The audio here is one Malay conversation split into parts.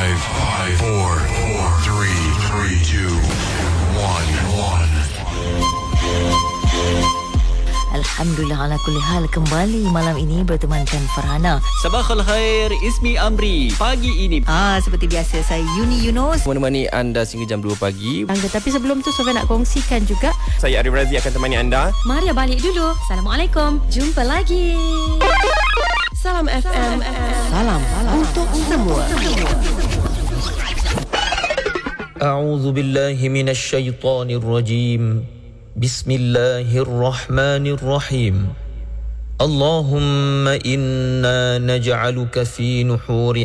Five, four, three, two, one. Alhamdulillah ala kulli hal, kembali malam ini bertemankan Farhana. Sabahal khair, Ismi Amri. Pagi ini Seperti biasa saya Yuni Yunus menemani anda sehingga jam 2 pagi. Tapi sebelum tu Sofia nak kongsikan juga. Saya Arif Razi akan temani anda. Maria balik dulu. Assalamualaikum. Jumpa lagi. Salam FM. Salam untuk semua. A'udzu billahi minasy syaithanir rajim. Bismillahirrahmanirrahim. Allahumma inna naj'aluka fi nuhuri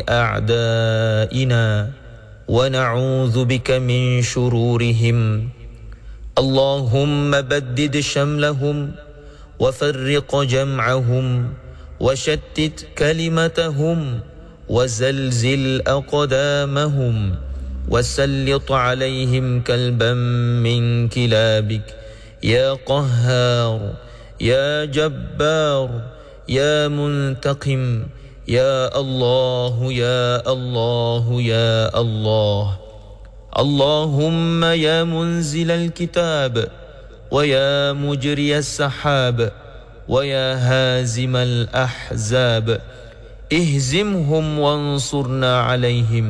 a'da'ina wa na'udzu bika min shururihim. Allahumma baddid shamlahum wa farriq jam'ahum wa shattit kalimatahum wa zalzil aqdamahum wa sallit 'alayhim kalban min kilabik. يا قهار يا جبار يا منتقم يا الله يا الله يا الله. اللهم يا منزل الكتاب ويا مجري السحاب ويا هازم الأحزاب اهزمهم وانصرنا عليهم.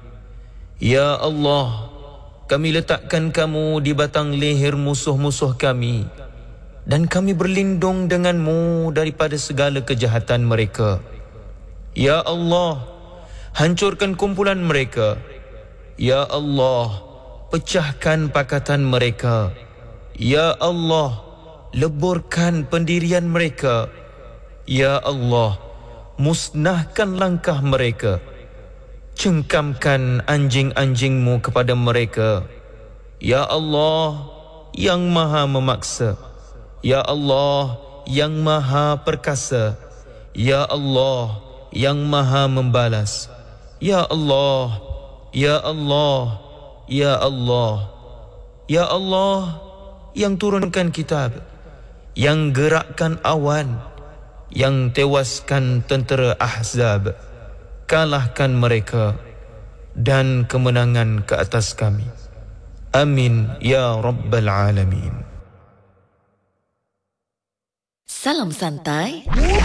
يا الله, kami letakkan kamu di batang leher musuh-musuh kami dan kami berlindung denganmu daripada segala kejahatan mereka. Ya Allah, hancurkan kumpulan mereka. Ya Allah, pecahkan pakatan mereka. Ya Allah, leburkan pendirian mereka. Ya Allah, musnahkan langkah mereka. Cengkamkan anjing-anjingmu kepada mereka. Ya Allah, yang maha memaksa. Ya Allah, yang maha perkasa. Ya Allah, yang maha membalas. Ya Allah, Ya Allah, Ya Allah. Ya Allah, yang turunkan kitab, yang gerakkan awan, yang tewaskan tentera Ahzab. Kalahkan mereka dan kemenangan ke atas kami. Amin ya Rabbal Alamin. Salam santai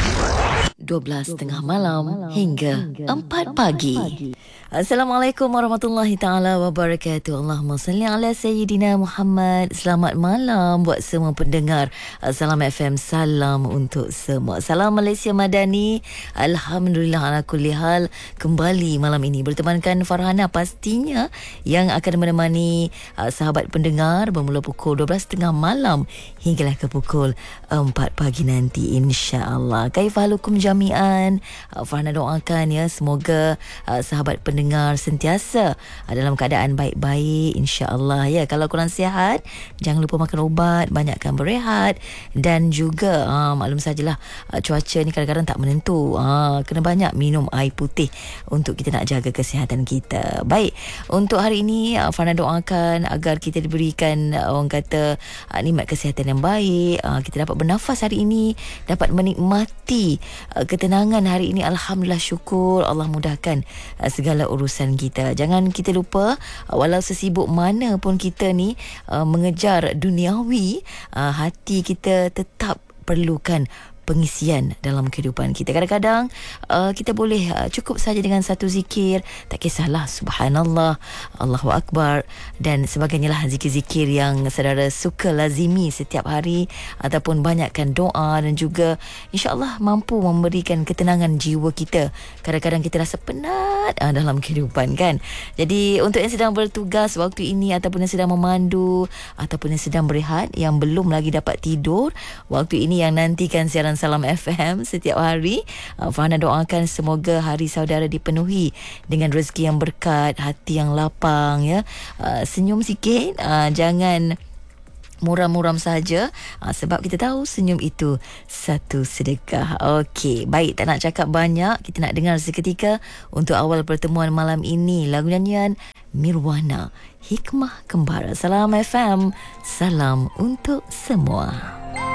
12.30 malam hingga 4 pagi. Assalamualaikum warahmatullahi ta'ala wabarakatuh. Allahumma salli ala Sayyidina Muhammad. Selamat malam buat semua pendengar Salam FM. Salam untuk semua. Salam Malaysia Madani. Alhamdulillah ala kulli hal, kembali malam ini bertemankan Farhana pastinya, yang akan menemani sahabat pendengar bermula pukul 12.30 malam hinggalah ke pukul 4 pagi nanti, insya-Allah. Kaifalukum jami'an. Farhana doakan ya, semoga sahabat pendengar sentiasa dalam keadaan baik-baik, insya-Allah ya. Kalau kurang sihat, jangan lupa makan ubat, banyakkan berehat, dan juga maklum sajalah cuaca ni kadang-kadang tak menentu. Kena banyak minum air putih untuk kita nak jaga kesihatan kita. Baik, untuk hari ini Farhana doakan agar kita diberikan orang kata nikmat kesihatan yang baik, kita dapat bernafas hari ini, dapat menikmati ketenangan hari ini. Alhamdulillah, syukur Allah mudahkan segala urusan kita. Jangan kita lupa, walau sesibuk mana pun kita ni mengejar duniawi, hati kita tetap perlukan pengisian dalam kehidupan kita. Kadang-kadang kita boleh cukup saja dengan satu zikir, tak kisahlah subhanallah, Allahu Akbar dan sebagainya lah, zikir-zikir yang saudara suka lazimi setiap hari, ataupun banyakkan doa, dan juga insya-Allah mampu memberikan ketenangan jiwa kita. Kadang-kadang kita rasa penat dalam kehidupan kan. Jadi untuk yang sedang bertugas waktu ini, ataupun yang sedang memandu, ataupun yang sedang berehat, yang belum lagi dapat tidur waktu ini, yang nantikan siaran Salam FM setiap hari, Farhana doakan semoga hari saudara dipenuhi dengan rezeki yang berkat, hati yang lapang ya. Senyum sikit, jangan muram-muram saja, sebab kita tahu senyum itu satu sedekah. Okey, baik, tak nak cakap banyak, kita nak dengar seketika untuk awal pertemuan malam ini lagu nyanyian Mirwana, Hikmah Kembara. Salam FM, salam untuk semua.